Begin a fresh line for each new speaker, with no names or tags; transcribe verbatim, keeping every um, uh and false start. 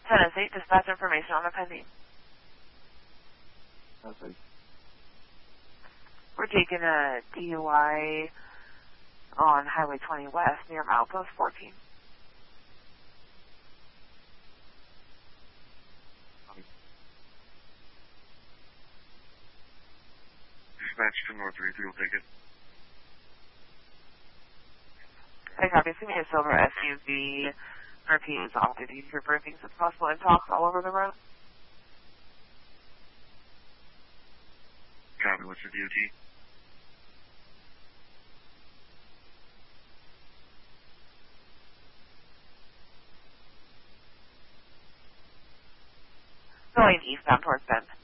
Tennessee, dispatch information on the pending.
Okay.
We're taking a D U I on Highway twenty West near Milepost fourteen.
Dispatch to North three three will take it.
I copy. It's going to be a silver S U V. Repeat is off duty for briefings if possible and talks all over the road.
Copy. What's the D O T?
Going eastbound towards Bend.